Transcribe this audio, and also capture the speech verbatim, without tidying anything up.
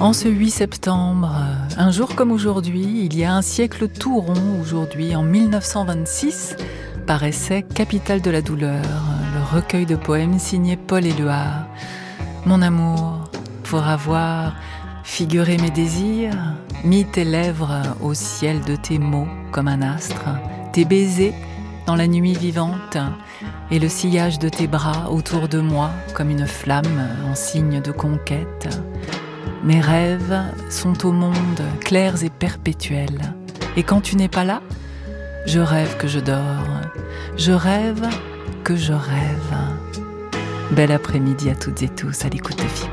En ce huit septembre, un jour comme aujourd'hui, il y a un siècle tout rond, aujourd'hui, en mille neuf cent vingt-six, paraissait Capitale de la douleur, le recueil de poèmes signé Paul Éluard. Mon amour, pour avoir figuré mes désirs, mis tes lèvres au ciel de tes mots comme un astre, tes baisers dans la nuit vivante et le sillage de tes bras autour de moi comme une flamme en signe de conquête. Mes rêves sont au monde clairs et perpétuels. Et quand tu n'es pas là, je rêve que je dors. Je rêve que je rêve. Bel après-midi à toutes et tous à l'écoute de F I B.